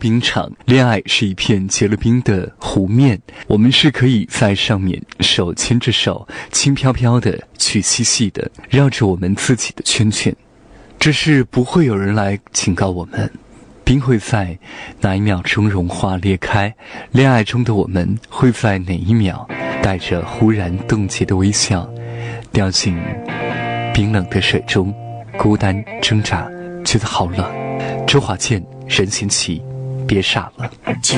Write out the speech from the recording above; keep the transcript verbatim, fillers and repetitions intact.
冰场，恋爱是一片结了冰的湖面，我们是可以在上面手牵着手，轻飘飘的去嬉戏的，绕着我们自己的圈圈。只是不会有人来警告我们，冰会在哪一秒钟融化裂开，恋爱中的我们会在哪一秒带着忽然冻结的微笑掉进冰冷的水中，孤单挣扎，觉得好冷。周华健、任贤齐，别傻了。